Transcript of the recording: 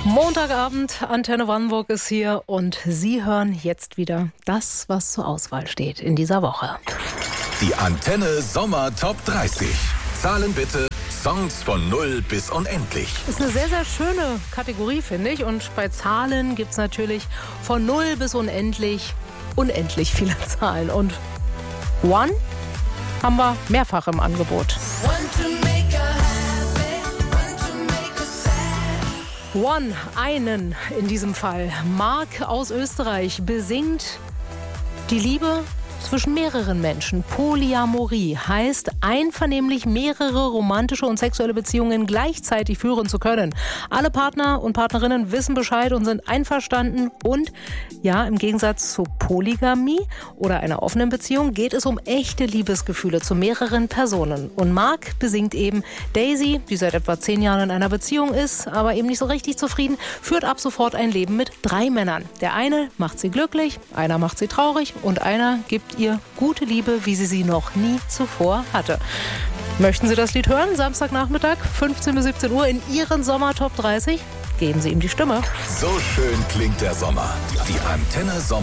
Montagabend, Antenne Brandenburg ist hier und Sie hören jetzt wieder das, was zur Auswahl steht in dieser Woche. Die Antenne Sommer Top 30. Zahlen bitte Songs von 0 bis unendlich. Ist eine sehr, sehr schöne Kategorie, finde ich. Und bei Zahlen gibt es natürlich von 0 bis unendlich viele Zahlen. Und One haben wir mehrfach im Angebot. One, einen in diesem Fall. Marc aus Österreich besingt die Liebe zwischen mehreren Menschen. Polyamorie heißt, einvernehmlich mehrere romantische und sexuelle Beziehungen gleichzeitig führen zu können. Alle Partner und Partnerinnen wissen Bescheid und sind einverstanden. Und ja, im Gegensatz zu Polygamie oder einer offenen Beziehung geht es um echte Liebesgefühle zu mehreren Personen. Und Marc besingt eben Daisy, die seit etwa 10 Jahren in einer Beziehung ist, aber eben nicht so richtig zufrieden, führt ab sofort ein Leben mit 3 Männern. Der eine macht sie glücklich, einer macht sie traurig und einer gibt ihr gute Liebe, wie sie noch nie zuvor hatte. Möchten Sie das Lied hören? Samstagnachmittag, 15 bis 17 Uhr in Ihren Sommer Top 30? Geben Sie ihm die Stimme. So schön klingt der Sommer. Die Antenne Sommer